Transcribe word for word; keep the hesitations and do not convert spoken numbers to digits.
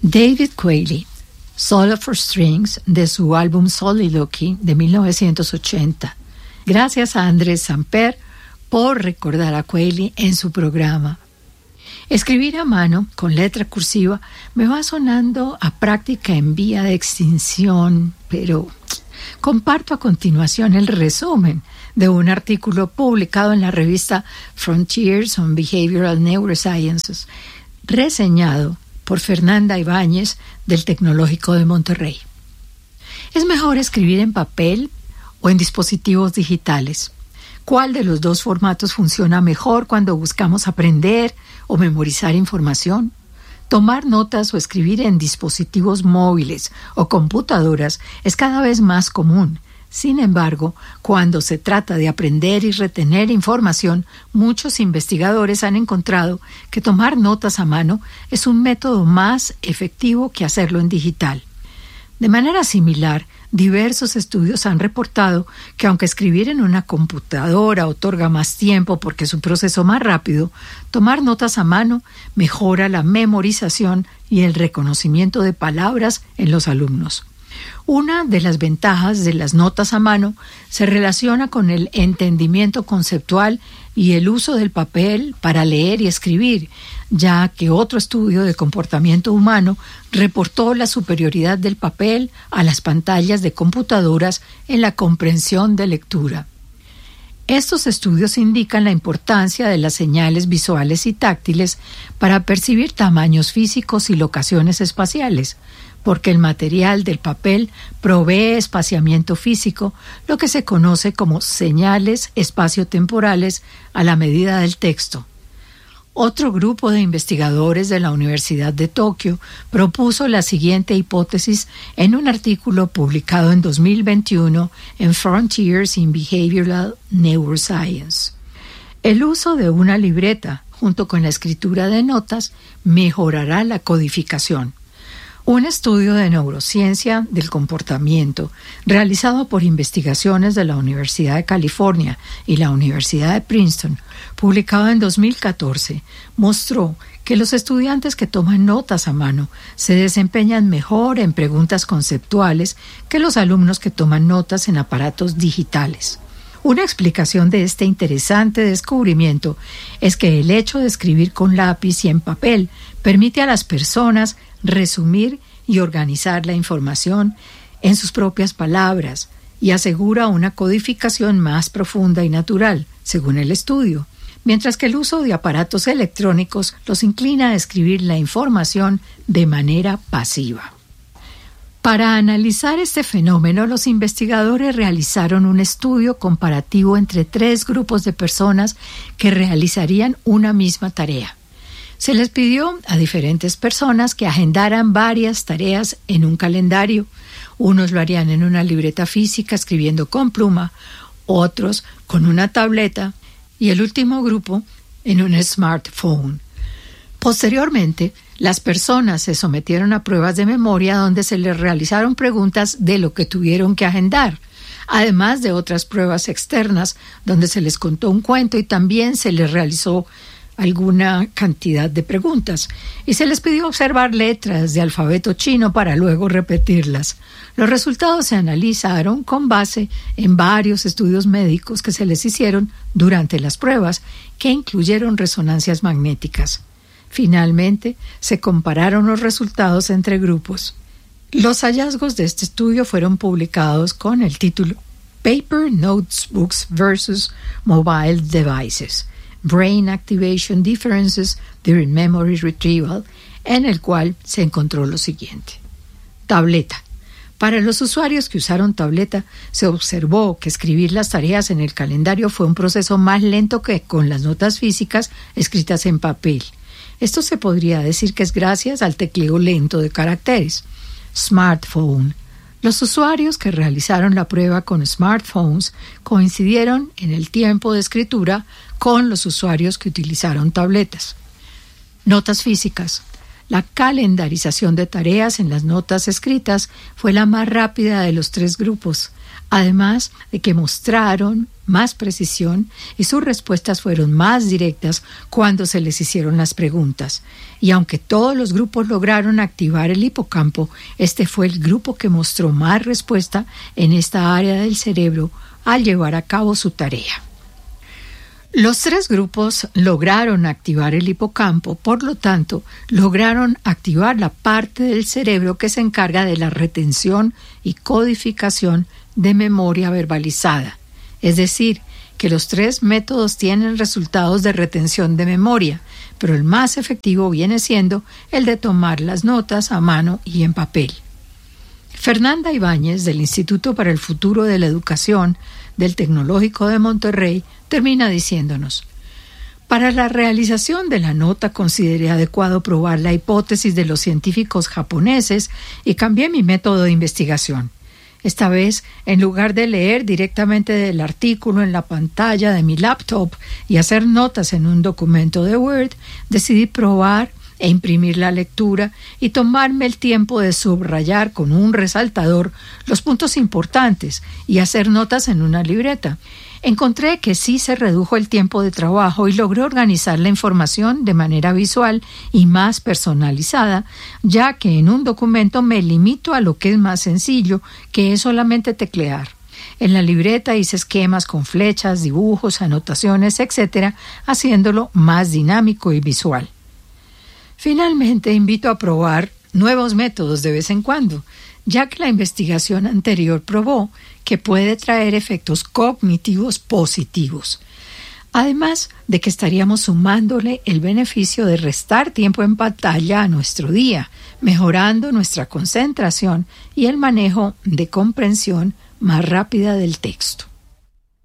David Qualley, Solo for Strings, de su álbum Soliloquy de mil novecientos ochenta. Gracias a Andrés Samper por recordar a Qualley en su programa. Escribir a mano, con letra cursiva, me va sonando a práctica en vía de extinción, pero comparto a continuación el resumen de un artículo publicado en la revista Frontiers on Behavioral Neurosciences, reseñado por Fernanda Ibáñez del Tecnológico de Monterrey. ¿Es mejor escribir en papel o en dispositivos digitales? ¿Cuál de los dos formatos funciona mejor cuando buscamos aprender o memorizar información? Tomar notas o escribir en dispositivos móviles o computadoras es cada vez más común. Sin embargo, cuando se trata de aprender y retener información, muchos investigadores han encontrado que tomar notas a mano es un método más efectivo que hacerlo en digital. De manera similar, diversos estudios han reportado que aunque escribir en una computadora otorga más tiempo porque es un proceso más rápido, tomar notas a mano mejora la memorización y el reconocimiento de palabras en los alumnos. Una de las ventajas de las notas a mano se relaciona con el entendimiento conceptual y el uso del papel para leer y escribir, ya que otro estudio de comportamiento humano reportó la superioridad del papel a las pantallas de computadoras en la comprensión de lectura. Estos estudios indican la importancia de las señales visuales y táctiles para percibir tamaños físicos y locaciones espaciales, porque el material del papel provee espaciamiento físico, lo que se conoce como señales espaciotemporales a la medida del texto. Otro grupo de investigadores de la Universidad de Tokio propuso la siguiente hipótesis en un artículo publicado en dos mil veintiuno en Frontiers in Behavioral Neuroscience. El uso de una libreta junto con la escritura de notas mejorará la codificación. Un estudio de neurociencia del comportamiento realizado por investigaciones de la Universidad de California y la Universidad de Princeton, publicado en dos mil catorce, mostró que los estudiantes que toman notas a mano se desempeñan mejor en preguntas conceptuales que los alumnos que toman notas en aparatos digitales. Una explicación de este interesante descubrimiento es que el hecho de escribir con lápiz y en papel permite a las personas resumir y organizar la información en sus propias palabras y asegura una codificación más profunda y natural, según el estudio, mientras que el uso de aparatos electrónicos los inclina a escribir la información de manera pasiva. Para analizar este fenómeno, los investigadores realizaron un estudio comparativo entre tres grupos de personas que realizarían una misma tarea. Se les pidió a diferentes personas que agendaran varias tareas en un calendario. Unos lo harían en una libreta física escribiendo con pluma, otros con una tableta y el último grupo en un smartphone. Posteriormente, las personas se sometieron a pruebas de memoria donde se les realizaron preguntas de lo que tuvieron que agendar, además de otras pruebas externas donde se les contó un cuento y también se les realizó alguna cantidad de preguntas y se les pidió observar letras de alfabeto chino para luego repetirlas. Los resultados se analizaron con base en varios estudios médicos que se les hicieron durante las pruebas, que incluyeron resonancias magnéticas. Finalmente, se compararon los resultados entre grupos. Los hallazgos de este estudio fueron publicados con el título Paper Notebooks versus Mobile Devices: Brain Activation Differences During Memory Retrieval, en el cual se encontró lo siguiente. Tableta. Para los usuarios que usaron tableta, se observó que escribir las tareas en el calendario fue un proceso más lento que con las notas físicas escritas en papel. Esto se podría decir que es gracias al tecleo lento de caracteres. Smartphone. Los usuarios que realizaron la prueba con smartphones coincidieron en el tiempo de escritura con los usuarios que utilizaron tabletas. Notas físicas. La calendarización de tareas en las notas escritas fue la más rápida de los tres grupos, además de que mostraron más precisión y sus respuestas fueron más directas cuando se les hicieron las preguntas. Y aunque todos los grupos lograron activar el hipocampo, este fue el grupo que mostró más respuesta en esta área del cerebro al llevar a cabo su tarea. Los tres grupos lograron activar el hipocampo, por lo tanto, lograron activar la parte del cerebro que se encarga de la retención y codificación de memoria verbalizada. Es decir, que los tres métodos tienen resultados de retención de memoria, pero el más efectivo viene siendo el de tomar las notas a mano y en papel. Fernanda Ibáñez, del Instituto para el Futuro de la Educación del Tecnológico de Monterrey, termina diciéndonos: para la realización de la nota consideré adecuado probar la hipótesis de los científicos japoneses y cambié mi método de investigación. Esta vez, en lugar de leer directamente del artículo en la pantalla de mi laptop y hacer notas en un documento de Word, decidí probar e imprimir la lectura y tomarme el tiempo de subrayar con un resaltador los puntos importantes y hacer notas en una libreta. Encontré que sí se redujo el tiempo de trabajo y logré organizar la información de manera visual y más personalizada, ya que en un documento me limito a lo que es más sencillo, que es solamente teclear. En la libreta hice esquemas con flechas, dibujos, anotaciones, etcétera, haciéndolo más dinámico y visual. Finalmente, invito a probar nuevos métodos de vez en cuando, ya que la investigación anterior probó que puede traer efectos cognitivos positivos. Además de que estaríamos sumándole el beneficio de restar tiempo en pantalla a nuestro día, mejorando nuestra concentración y el manejo de comprensión más rápida del texto.